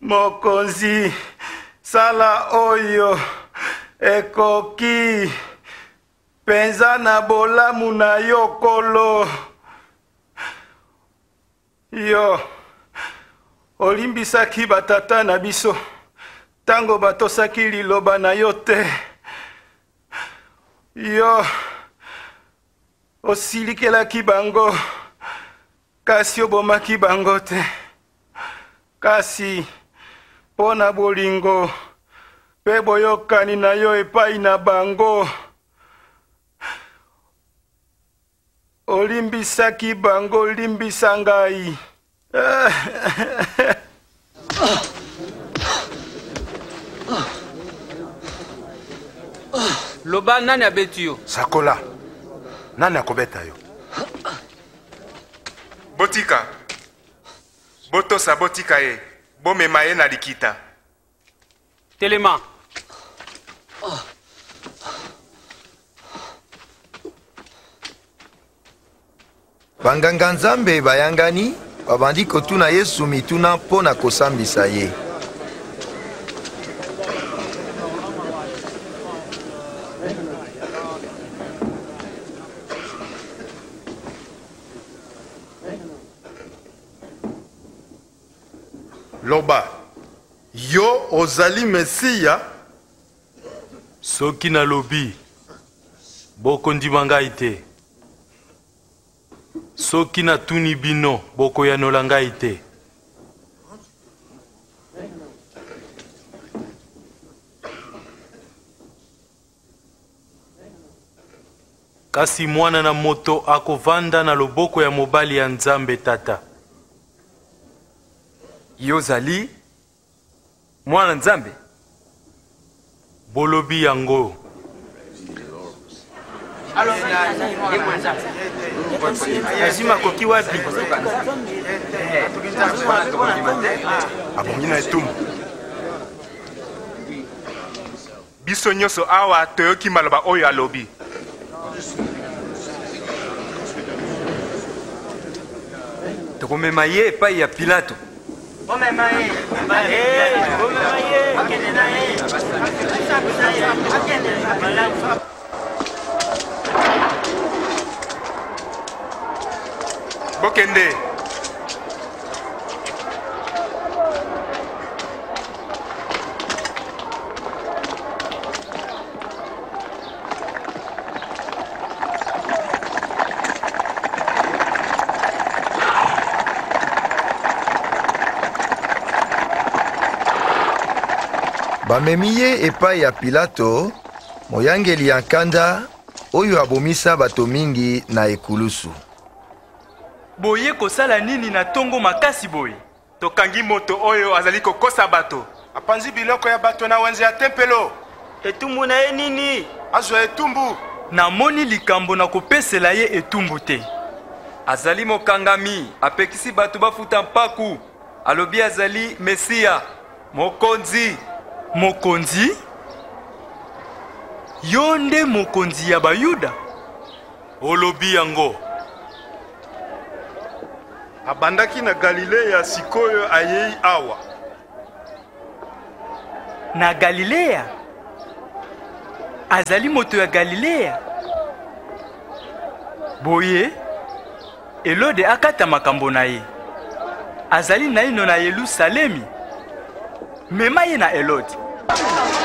Mokonzi sala oyo ekoki penza na bolamu na yo kolo. Yo olimbisaki batata na biso tango batosaki liloba na yo te. Yo osilikelaki bango kasi obomaki bango te. Kasi pona bolingo pe boyokani na yo epai na bango olimbisaki bango limbisa ngai. Loba nani abeti yo? Sakola. Nani akobeta yo? Botika. Botosa botika ye. Bomema ye na likita. Telema. Banganga Nzambe bayangani babandi kotuna Yesu mituna mpona kosambisa ye. Loba, yo ozali Mesia? Soki na lobi, boko ndimanga ite. Soki na tuni bino, boko yanolanga ite. Kasi mwana na moto akovanda na loboko ya mobali ya Nzambe tata. Yozali mwana Nzambe. Bolobi yango. Azima koki wapi? Abongina etumu. Biso nyoso awa toyoki maloba oyo alobi. Tokomema ye epai ya Pilato. Bokende. Bamemi ye epai ya Pilato, moyangeli ya nkanda oyo abomisa bato mingi na ekulusu. Boye kosala nini na tongo makasi boye? Tokangi moto oyo azali kokosa bato. Apanzi biloko ya bato na wenze ya tempelo. Etumbu na ye nini? Azwa etumbu. Namoni likambo na kopesela ye etumbu te. Azali mokangami, apekisi bato bafuta mpaku. Alobi azali Mesia, mokonzi. Mokonzi? Yo nde mokonzi ya Bayuda? Olobi yango. Abandaki na Galilea sikoyo ayei awa. Na Galilea? Azali moto ya Galilea? Boye, Elode akata makambo na ye. Azali naino na Yerusalemi. Mema ye na Elode.